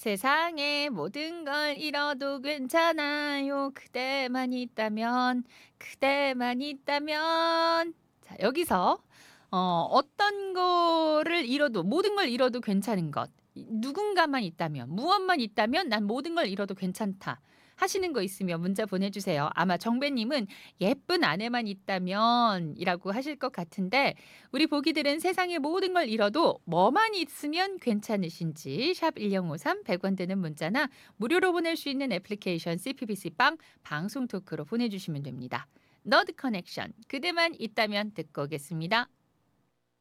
세상의 모든 걸 잃어도 괜찮아요. 그대만 있다면, 그대만 있다면. 자, 여기서 어떤 거를 잃어도 모든 걸 잃어도 괜찮은 것. 누군가만 있다면, 무엇만 있다면 난 모든 걸 잃어도 괜찮다. 하시는 거 있으면 문자 보내주세요. 아마 정배님은 예쁜 아내만 있다면이라고 하실 것 같은데 우리 보기들은 세상의 모든 걸 잃어도 뭐만 있으면 괜찮으신지 샵 1053 100원 드는 문자나 무료로 보낼 수 있는 애플리케이션 CPBC 빵 방송 토크로 보내주시면 됩니다. 너드 커넥션 그대만 있다면 듣고 오겠습니다.